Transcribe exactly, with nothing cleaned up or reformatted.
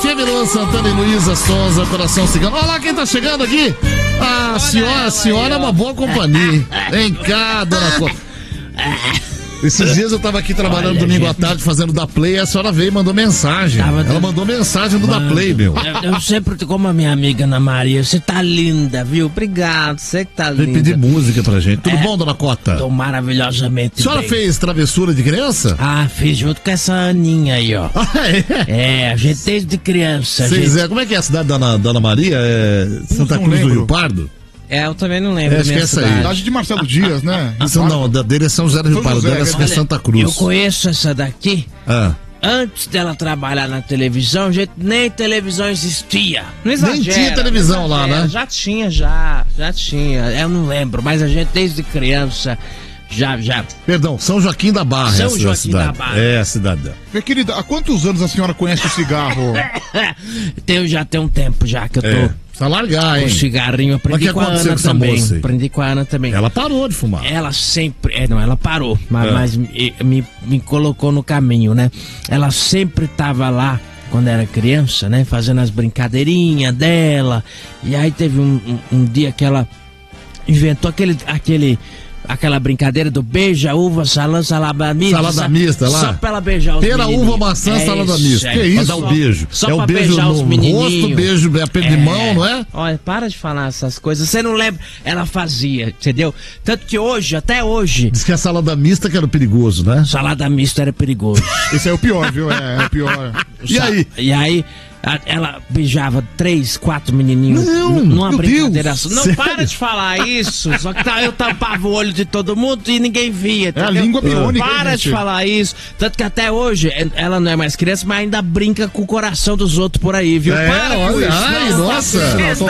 F M, Luan Santana e Luísa Sonza, Coração Cigano. Olha lá quem tá chegando aqui. A senhora, a senhora é uma boa companhia. Vem cá, dona Cota. Esses dias eu tava aqui trabalhando Olha, domingo gente... à tarde fazendo da Play e a senhora veio e mandou mensagem. Tava Ela mandou mensagem do Mano, da Play, meu. Eu, eu sempre, como a minha amiga Ana Maria, você tá linda, viu? Obrigado, você que tá linda. Vem pedir música pra gente. Tudo é, bom, dona Cota? Tô maravilhosamente A senhora bem. fez travessura de criança? Ah, fiz junto com essa Aninha aí, ó. Ah, é? É, a gente desde criança. Gente... Gente... Como é que é a cidade da Ana, da Ana Maria? É Santa Cruz lembro. do Rio Pardo? É, eu também não lembro. É, acho que é essa aí. Cidade de Marcelo Dias, né? Isso não, da dele é São José do Rio Pardo, dela é Santa Cruz. Eu conheço essa daqui. Ah. Antes dela trabalhar na televisão, gente, nem televisão existia. Não exagera. Nem tinha televisão lá, né? Já tinha, já, já tinha. Eu não lembro, mas a gente desde criança já, já. Perdão, São Joaquim da Barra. São essa Joaquim cidade. da Barra. É a cidade dela. Minha querida, há quantos anos a senhora conhece o cigarro? Tem, já tem um tempo já que eu tô... É. Precisa largar, hein? O cigarrinho, aprendi com a Ana também. Aprendi com a Ana também. Ela parou de fumar. Ela sempre. É, não, ela parou, mas, é. mas me, me, me colocou no caminho, né? Ela sempre tava lá quando era criança, né? Fazendo as brincadeirinhas dela. E aí teve um, um, um dia que ela inventou aquele. aquele Aquela brincadeira do beija, uva, salada, salada mista. Salada mista lá? Só pra ela beijar os Pera, uva, maçã, é salada isso, mista. É, que é isso? Pra dar o beijo. Só é pra o beijo beijar no os menininhos. rosto, beijo, é aperto de mão, não é? Olha, para de falar essas coisas. Você não lembra? Ela fazia, entendeu? Tanto que hoje, até hoje... Diz que a salada mista que era perigoso, né? Salada mista era perigoso. Esse é o pior, viu? É, é o pior. E aí? E aí... Ela beijava três, quatro menininhos não, numa brincadeira. Deus, não, sério? Para de falar isso. Só que eu tampava o olho de todo mundo e ninguém via. Entendeu? É a língua biônica. Para de falar isso. Tanto que até hoje ela não é mais criança, mas ainda brinca com o coração dos outros por aí, viu? É, Para olha, com isso. ai, nossa. Não,